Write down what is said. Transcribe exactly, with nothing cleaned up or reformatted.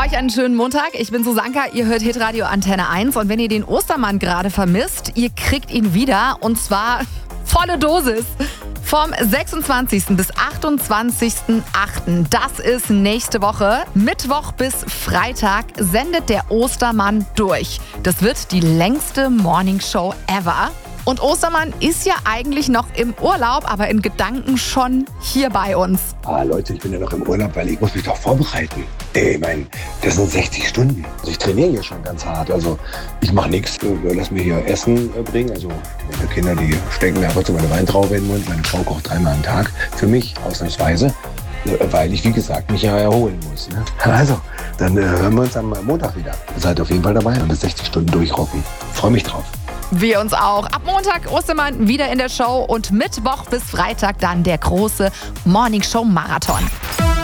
Euch einen schönen Montag. Ich bin Susanka, ihr hört Hitradio Antenne eins. Und wenn ihr den Ostermann gerade vermisst, ihr kriegt ihn wieder. Und zwar volle Dosis. Vom sechsundzwanzigsten bis achtundzwanzigsten achten Das ist nächste Woche. Mittwoch bis Freitag sendet der Ostermann durch. Das wird die längste Morningshow ever. Und Ostermann ist ja eigentlich noch im Urlaub, aber in Gedanken schon hier bei uns. Ah, Leute, ich bin ja noch im Urlaub, weil ich muss mich doch vorbereiten. Ey, ich mein, das sind sechzig Stunden. Also ich trainiere hier schon ganz hart. Also ich mache nichts. Lass mir hier Essen bringen. Also meine Kinder, die stecken mir einfach so meine Weintraube in den Mund. Meine Frau kocht dreimal am Tag für mich, ausnahmsweise. Weil ich, wie gesagt, mich ja erholen muss. Ne? Also, dann äh, hören wir uns am Montag wieder. Seid auf jeden Fall dabei und bis sechzig Stunden durchrocken. Freue mich drauf. Wir uns auch. Ab Montag Ostermann wieder in der Show und Mittwoch bis Freitag dann der große Morning Show Marathon.